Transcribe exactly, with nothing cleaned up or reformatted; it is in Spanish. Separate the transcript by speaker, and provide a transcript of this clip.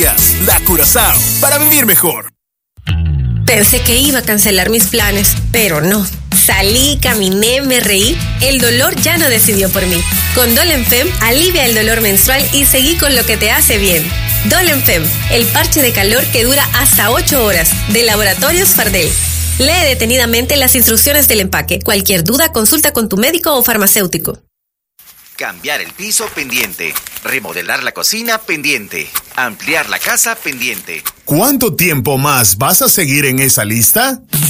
Speaker 1: La Curazao, para vivir mejor.
Speaker 2: Pensé que iba a cancelar mis planes, pero no. Salí, caminé, me reí. El dolor ya no decidió por mí. Con Dolenfem, alivia el dolor menstrual y seguí con lo que te hace bien. Dolenfem, el parche de calor que dura hasta ocho horas, de Laboratorios Fardel. Lee detenidamente las instrucciones del empaque. Cualquier duda, consulta con tu médico o farmacéutico.
Speaker 3: Cambiar el piso pendiente. Remodelar la cocina pendiente. Ampliar la casa pendiente.
Speaker 1: ¿Cuánto tiempo más vas a seguir en esa lista?